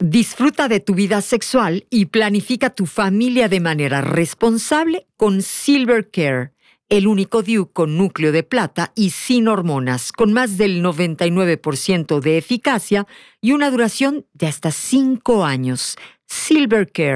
Disfruta de tu vida sexual y planifica tu familia de manera responsable con Silvercare, el único DIU con núcleo de plata y sin hormonas, con más del 99% de eficacia y una duración de hasta 5 años. Silvercare.